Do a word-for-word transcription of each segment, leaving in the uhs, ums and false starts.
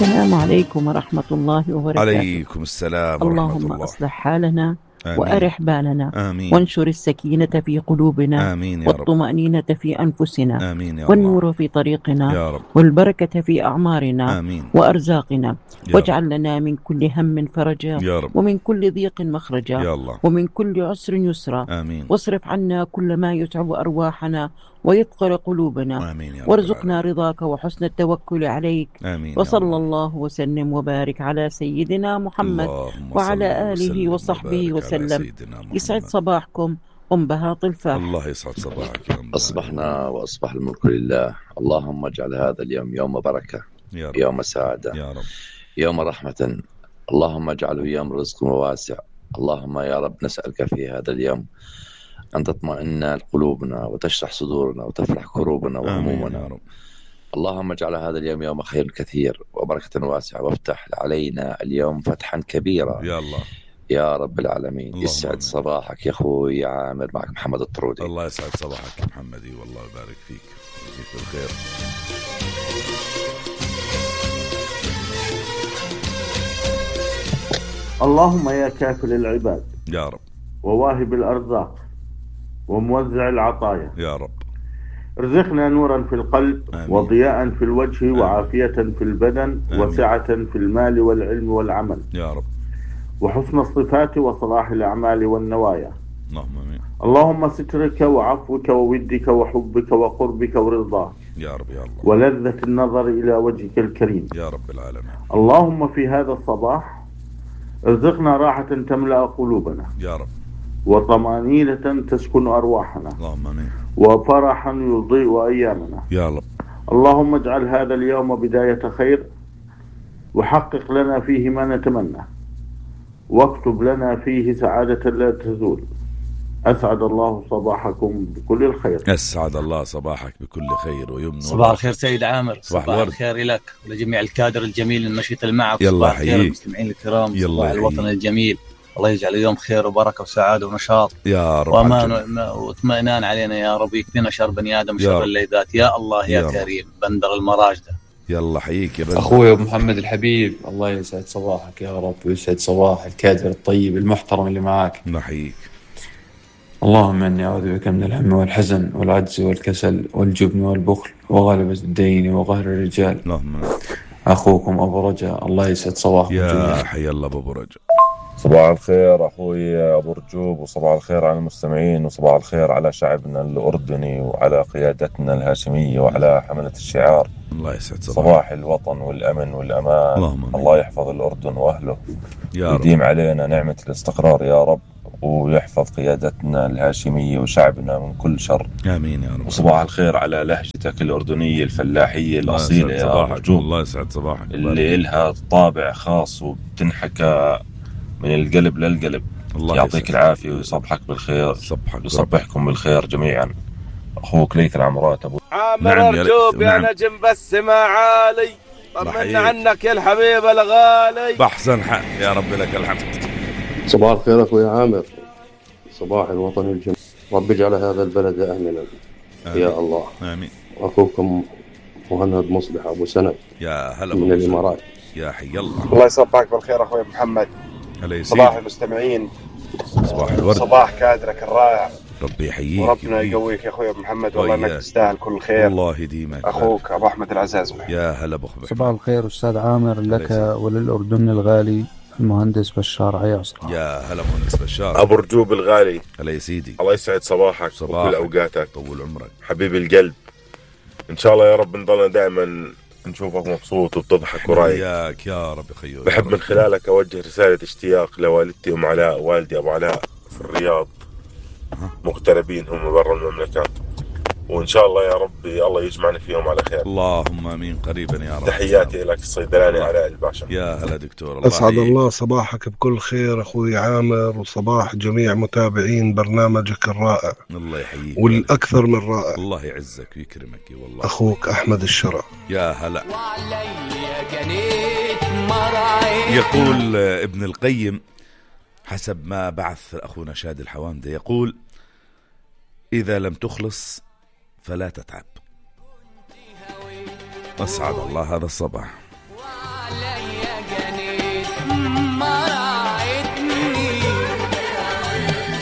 السلام عليكم ورحمة الله وبركاته. عليكم السلام ورحمة الله. اللهم أصلح حالنا آمين. وأرح بالنا. آمين. وانشر السكينة في قلوبنا. آمين يا رب. والطمأنينة في أنفسنا. آمين يا والنور الله. في طريقنا يا رب. والبركة في أعمارنا. آمين. وأرزاقنا. واجعل رب. لنا من كل هم فرجا يا رب. ومن كل ضيق مخرجا يا الله. ومن كل عسر يسرا. آمين. واصرف عنا كل ما يتعب أرواحنا ويثقل قلوبنا. آمين يا رب. وارزقنا رضاك وحسن التوكل عليك. آمين. وصلى الله وسلم وبارك على سيدنا محمد وعلى آله وصحبه وسلم. يسعد صباحكم أم بهاء طلفة. الله يسعد صباحك يا أم. أصبحنا وأصبح الملك لله. اللهم اجعل هذا اليوم يوم بركة، يا رب. يوم سعادة، يا رب. يوم رحمة. اللهم اجعله يوم رزق وواسع. اللهم يا رب نسألك في هذا اليوم أن تطمئن قلوبنا وتشرح صدورنا وتفرح كروبنا وهمومنا. يا رب. اللهم اجعل هذا اليوم يوم خير كثير وبركة واسعة، وافتح علينا اليوم فتحا كبيرا يا الله يا رب العالمين. يسعد صباحك يا أخوي يا عامر، معك محمد الطرودي. الله يسعد صباحك يا محمدي، والله يبارك فيك ويجزيك بالخير. اللهم يا كافل العباد يا رب، وواهب الأرزاق وموزع العطايا يا رب، ارزقنا نورا في القلب. آمين. وضياء في الوجه. آمين. وعافية في البدن. آمين. وسعة في المال والعلم والعمل يا رب. وحسن الصفات وصلاح الأعمال والنوايا. اللهم آمين. اللهم سترك وعفوك وودك وحبك وقربك ورضاك يا رب يا الله، ولذة النظر إلى وجهك الكريم يا رب العالمين. اللهم في هذا الصباح ارزقنا راحة تملأ قلوبنا يا رب، وطمأنينة تسكن أرواحنا. اللهم آمين. وفرحا يضيء أيامنا. يا رب. اللهم اجعل هذا اليوم بداية خير، وحقق لنا فيه ما نتمنى، واكتب لنا فيه سعادة لا تزول. أسعد الله صباحكم بكل الخير. أسعد الله صباحك بكل خير ويمن. صباح الخير سيد عامر. صباح, صباح الخير لك ولجميع الكادر الجميل النشيط اللي معك. يلا صباح الخير المستمعين الكرام. صباح الوطن الجميل. الله يجعل اليوم خير وبركة وسعادة ونشاط يا رب، وأمان واطمئنان علينا يا رب. يكفينا شر بني آدم شر الليذات يا الله يا, يا كريم. بندر المراجدة. يلا حييك يا بندر. أخوي محمد الحبيب، الله يسعد صباحك يا رب ويسعد صباح الكادر الطيب المحترم اللي معاك. نحييك. اللهم إني أعوذ بك من الهم والحزن والعجز والكسل والجبن والبخل وغلبة الدين وقهر الرجال. اللهم أخوكم أبو رجاء، الله يسعد صباحكم يا جميعا. حي الله أبو رجاء. صباح الخير أخوي أبو رجوب، وصباح الخير على المستمعين، وصباح الخير على شعبنا الأردني وعلى قيادتنا الهاشمية وعلى حملة الشعار. الله يسعد صباح. صباح الوطن والأمن والأمان. اللهم الله يحفظ الأردن وأهله يا رب. يديم علينا نعمة الاستقرار يا رب، ويحفظ قيادتنا الهاشمية وشعبنا من كل شر. آمين يا رب. وصباح الخير على لهجتك الأردنية الفلاحية الأصيلة يا رجوب. الله يسعد صباحك اللي إلها طابع خاص وبتنحكى من القلب للقلب. الله يعطيك العافية ويصبحك بالخير. يصبحكم بالخير جميعا. أخوك ليث العمرات أبو عامر. نعم رجوب يا نعم. نجم بس ما عالي، طمنا عنك يا الحبيب الغالي. بحسن حق يا رب لك الحمد. صباح الخير أخوي عامر، صباح الوطن الجميل. رب اجعل هذا البلد آمنا يا الله. آمين. أخوكم مهند مصلح أبو سند يا هلا من الإمارات. يا حي الله. الله يصبحك بالخير أخوي محمد. صباح المستمعين. صباح الورد. صباح كادرك الرائع. ربي يحييك وربنا يقويك يا أخوي محمد، والله إنك تستاهل كل خير. الله يديمك. أخوك أبو أحمد العزاز. يا هلا بخبر. صباح الخير أستاذ عامر لك وللأردن الغالي المهندس بشار عياصر. يا هلا مهندس بشار. أبو رجوب الغالي. هلا يا سيدي. الله يسعد صباحك وكل أوقاتك. طول عمرك حبيب القلب. إن شاء الله يا رب نضلنا دائما نشوفك مبسوط وبتضحك ورايق. حياك يا رب خيو. بحب من خلالك أوجه رسالة اشتياق لوالدتي أم علاء ووالدي أبو علاء في الرياض، مغتربين هم برا المملكة، وإن شاء الله يا ربي الله يجمعنا فيهم على خير. اللهم آمين قريبا يا رب. تحياتي لك الصيدلاني علاء الباشا. يا هلا دكتور. الله أسعد الله صباحك بكل خير أخوي عامر، وصباح جميع متابعين برنامجك الرائع. الله يحييك والأكثر من رائع. الله يعزك ويكرمك والله. أخوك أحمد الشرع. يا هلا. يقول ابن القيم حسب ما بعث أخونا شاد الحوامدة، يقول: إذا لم تخلص فلا تتعب. أسعد الله هذا الصباح.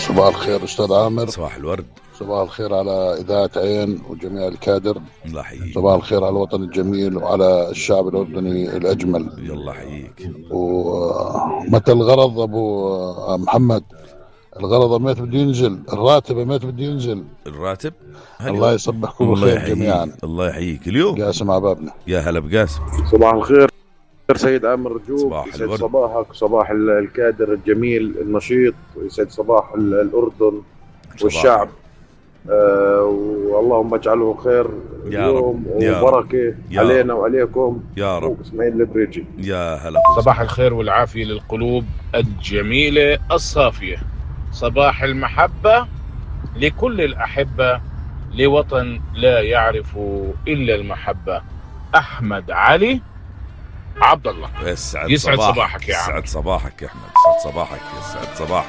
صباح الخير أستاذ عامر. صباح الورد. صباح الخير على إذاعة عين وجميع الكادر. الله يحييك. صباح الخير على الوطن الجميل وعلى الشعب الأردني الأجمل. يلا حييك. ومتى الغرض أبو محمد؟ الغرض مات بده ينزل، الراتب مات بده ينزل. الراتب؟ الله يصبحكم بالخير جميعا. الله يحييك. اليوم قاسم عبابنا. يا هلا بقاسم. صباح الخير سيد عامر رجوب. صباح يسعد الورد. صباحك وصباح الكادر الجميل النشيط، ويسعد صباح الأردن والشعب. آه واللهم اجعله خير اليوم وبركة علينا وعليكم يا رب. اسماعيل البريجي. يا هلا. صباح الخير والعافية للقلوب الجميلة الصافية. صباح المحبة لكل الأحبة لوطن لا يعرف إلا المحبة. أحمد علي عبد الله. يسعد يسعد صباحك. صباحك يا عم. يسعد صباحك يا أحمد. يسعد صباحك. يسعد صباحك.